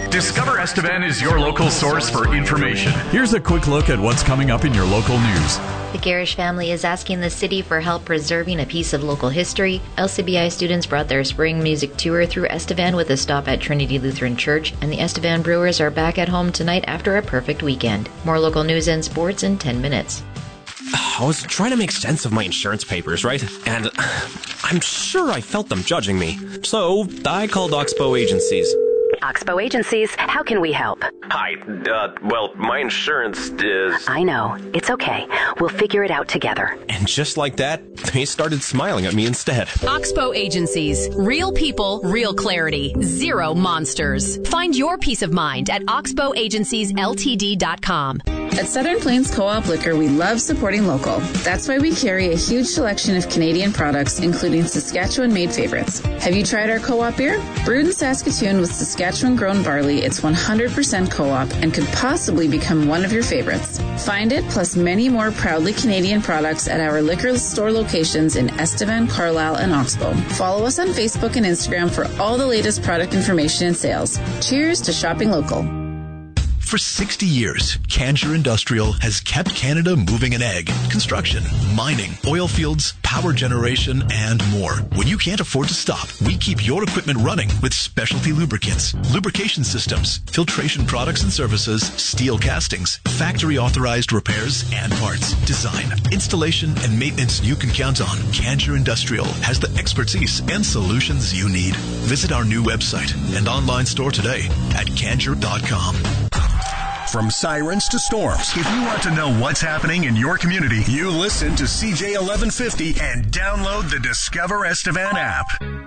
Discover Estevan is your local source for information. Here's a quick look at what's coming up in your local news. The Garish family is asking the city for help preserving a piece of local history. LCBI students brought their spring music tour through Estevan with a stop at Trinity Lutheran Church, and the Estevan Brewers are back at home tonight after a perfect weekend. More local news and sports in 10 minutes. I was trying to make sense of my insurance papers, right? And I'm sure I felt them judging me. So I called Oxbow Agencies. Oxbow Agencies, how can we help? Hi, well, my insurance is... I know. It's okay. We'll figure it out together. And just like that, they started smiling at me instead. Oxbow Agencies. Real people, real clarity. Zero monsters. Find your peace of mind at oxbowagenciesltd.com. At Southern Plains Co-op Liquor, we love supporting local. That's why we carry a huge selection of Canadian products, including Saskatchewan-made favorites. Have you tried our co-op beer? Brewed in Saskatoon with Saskatchewan-grown barley, it's 100% co-op and could possibly become one of your favorites. Find it, plus many more proudly Canadian products at our liquor store locations in Estevan, Carlisle, and Oxbow. Follow us on Facebook and Instagram for all the latest product information and sales. Cheers to shopping local. For 60 years, Cancher Industrial has kept Canada moving an egg. Construction, mining, oil fields, power generation, and more. When you can't afford to stop, we keep your equipment running with specialty lubricants, lubrication systems, filtration products and services, steel castings, factory-authorized repairs and parts, design, installation, and maintenance you can count on. Cancher Industrial has the expertise and solutions you need. Visit our new website and online store today at cancher.com. From sirens to storms, if you want to know what's happening in your community, you listen to CJ 1150 and download the Discover Estevan app.